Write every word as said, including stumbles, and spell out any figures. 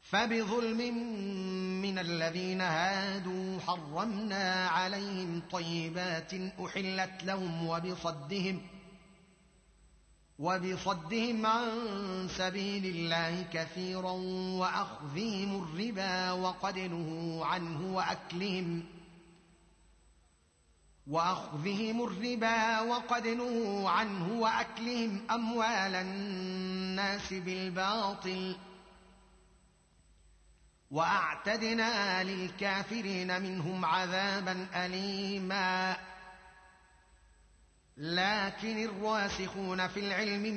فبظلم من الذين هادوا حرمنا عليهم طيبات أحلت لهم وبصدهم وبصدهم عن سبيل الله كثيرا وأخذهم الربا وقد نهوا عنه وأكلهم وأخذهم الربا وقد نهوا عنه وأكلهم أموال الناس بالباطل وأعتدنا للكافرين منهم عذابا أليما. لكن الراسخون في العلم